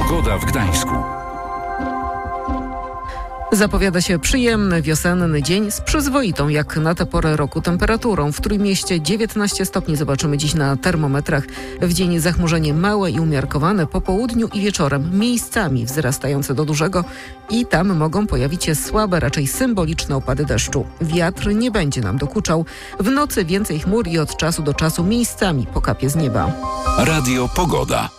Pogoda w Gdańsku. Zapowiada się przyjemny, wiosenny dzień z przyzwoitą jak na tę porę roku temperaturą. W Trójmieście 19 stopni zobaczymy dziś na termometrach. W dzień zachmurzenie małe i umiarkowane, po południu i wieczorem miejscami wzrastające do dużego i tam mogą pojawić się słabe, raczej symboliczne opady deszczu. Wiatr nie będzie nam dokuczał. W nocy więcej chmur i od czasu do czasu miejscami pokapie z nieba. Radio Pogoda.